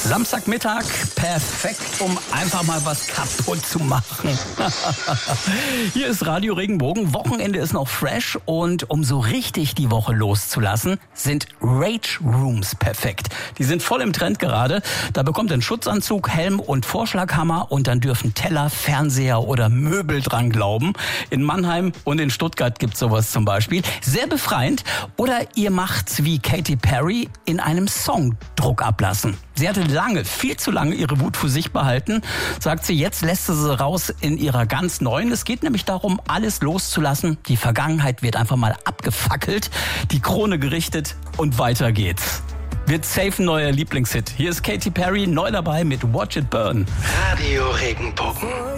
Samstagmittag, perfekt, um einfach mal was kaputt zu machen. Hier ist Radio Regenbogen, Wochenende ist noch fresh und um so richtig die Woche loszulassen, sind Rage Rooms perfekt. Die sind voll im Trend gerade. Da bekommt ihr einen Schutzanzug, Helm und Vorschlaghammer und dann dürfen Teller, Fernseher oder Möbel dran glauben. In Mannheim und in Stuttgart gibt's sowas zum Beispiel. Sehr befreiend. Oder ihr macht's wie Katy Perry in einem Song Druck ablassen. Sie hatte lange, viel zu lange ihre Wut für sich behalten, sagt sie, jetzt lässt sie raus in ihrer ganz neuen. Es geht nämlich darum, alles loszulassen. Die Vergangenheit wird einfach mal abgefackelt, die Krone gerichtet und weiter geht's. Wird safe ein neuer Lieblingshit. Hier ist Katy Perry, neu dabei mit Watch It Burn. Radio Regenbogen.